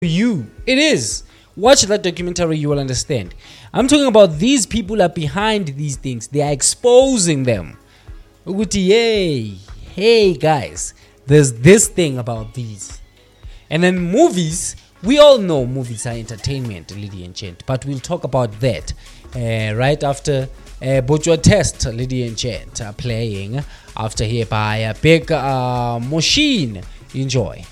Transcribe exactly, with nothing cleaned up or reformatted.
you. It is. Watch that documentary, you will understand. I'm talking about these people are behind these things. They are exposing them. Uguti, hey, hey guys, there's this thing about these. And then movies, we all know movies are entertainment, Lady and Gent, but we'll talk about that uh, right after uh, Butcher Test, Lady and Gent are playing after here by a big uh, machine. Enjoy.